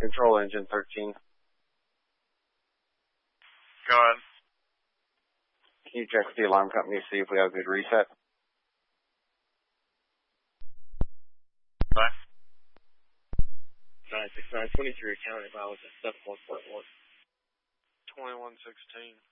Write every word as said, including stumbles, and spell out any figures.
Control engine thirteen. Go ahead. Can you check the alarm company to see if we have a good reset? Bye. nine six nine, twenty-three County, violence at seven one four one. twenty-one sixteen.